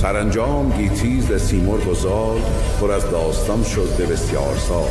سرانجام گیتیز سیمرغ و زال پر از داستان شد به بسیار سال.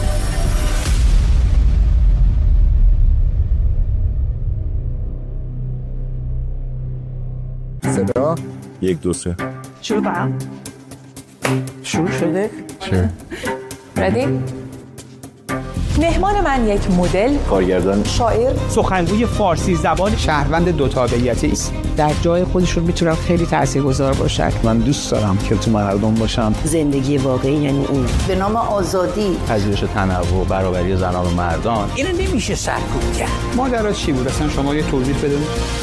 صدا 1 2 3 شروع کنم. شروع شده؟ چه؟ ردی؟ مهمان من یک مدل، کارگردان، شاعر، سخنگوی فارسی زبان، شهروند دو تابعیتی است. در جای خودشون میتونن خیلی تاثیرگذار باشن. من دوست دارم که تو مردم باشم. زندگی واقعی یعنی این به نام آزادی، پذیرش تنوع، برابری زنان و مردان. اینو نمیشه سرکوب کرد. ماجرا چی بود اصلا؟ شما یه توضیح بده.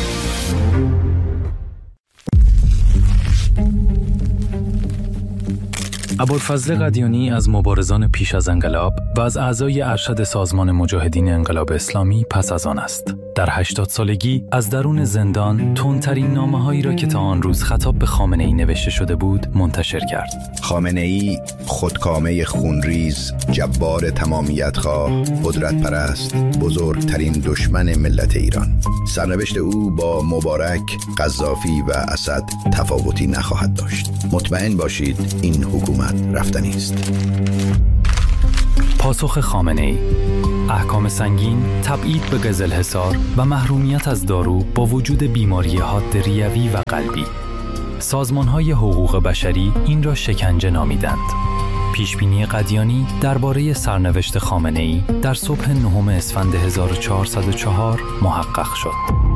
ابوالفضل قدیانی از مبارزان پیش از انقلاب و از اعضای ارشد سازمان مجاهدین انقلاب اسلامی پس از آن است. در 80 سالگی از درون زندان تندترین نامه‌هایی را که تا آن روز خطاب به خامنه‌ای نوشته شده بود منتشر کرد. خامنه‌ای خودکامه خونریز، جبار تمامیت‌خواه، قدرت پرست، بزرگترین دشمن ملت ایران. سرنوشت او با مبارک، قذافی و اسد تفاوتی نخواهد داشت. مطمئن باشید این حکومت رفتنی است. پاسخ خامنه‌ای: احکام سنگین، تبعید به قزلحصار و محرومیت از دارو با وجود بیماری حاد ریوی و قلبی. سازمان‌های حقوق بشری این را شکنجه نامیدند. پیشبینی قدیانی درباره سرنوشت خامنه‌ای در صبح 9 اسفند 1404 محقق شد.